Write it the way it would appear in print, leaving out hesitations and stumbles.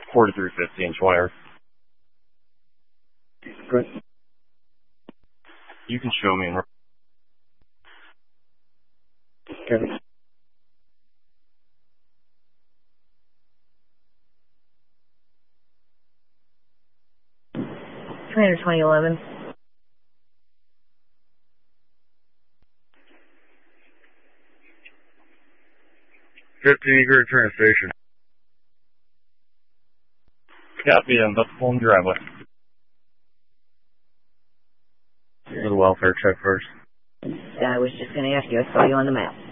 4350 in Schweier. Good. You can show me in. Okay. Commander 2011. 15, you can return to station. Copy, I'm about to pull in the driveway. Do the welfare check first. I was just going to ask you. I saw you on the map.